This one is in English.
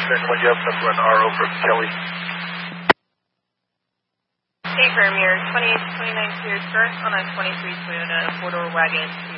and when you have enough, run RO for Kelly. Hey, Premier, 28 to 29 cleared current on a 23 Toyota four-door wagon.